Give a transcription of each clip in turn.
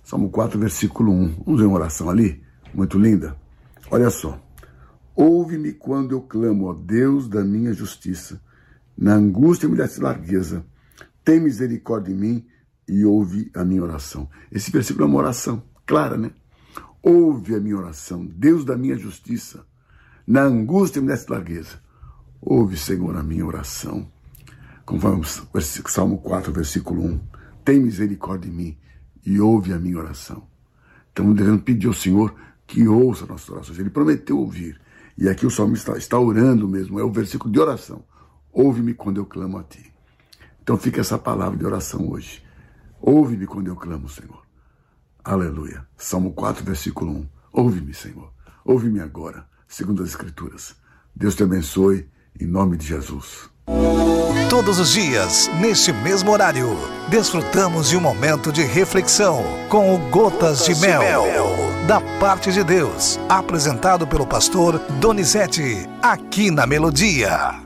Salmo 4, versículo 1. Vamos ver uma oração ali, muito linda. Olha só. Ouve-me quando eu clamo, ó Deus da minha justiça. Na angústia me deste largueza. Tem misericórdia em mim e ouve a minha oração. Esse versículo é uma oração clara, né? Ouve a minha oração, Deus da minha justiça. Na angústia me deste largueza. Ouve, Senhor, a minha oração. Conforme o Salmo 4, versículo 1. Tem misericórdia em mim e ouve a minha oração. Então, devemos pedir ao Senhor que ouça nossas orações. Ele prometeu ouvir. E aqui o salmista está orando mesmo. É o versículo de oração. Ouve-me quando eu clamo a ti. Então fica essa palavra de oração hoje. Ouve-me quando eu clamo, Senhor. Aleluia. Salmo 4, versículo 1. Ouve-me, Senhor. Ouve-me agora, segundo as Escrituras. Deus te abençoe, em nome de Jesus. Todos os dias, neste mesmo horário, desfrutamos de um momento de reflexão com o Gotas de Mel, da parte de Deus, apresentado pelo pastor Donizete, aqui na Melodia.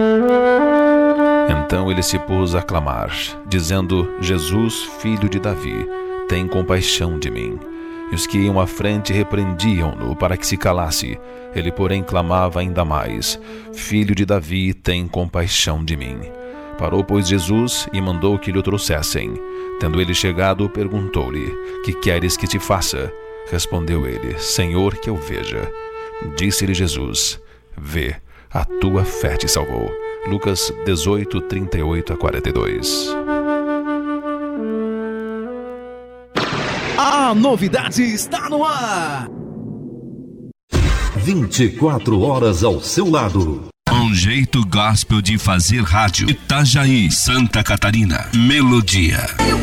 Então ele se pôs a clamar, dizendo: Jesus, filho de Davi, tem compaixão de mim. E os que iam à frente repreendiam-no para que se calasse. Ele, porém, clamava ainda mais: Filho de Davi, tem compaixão de mim. Parou, pois, Jesus e mandou que lhe o trouxessem. Tendo ele chegado, perguntou-lhe: Que queres que te faça? Respondeu ele: Senhor, que eu veja. Disse-lhe Jesus: Vê, a tua fé te salvou. Lucas 18, 38 a 42. A novidade está no ar. 24 horas ao seu lado. Um jeito gospel de fazer rádio. Itajaí, Santa Catarina. Melodia.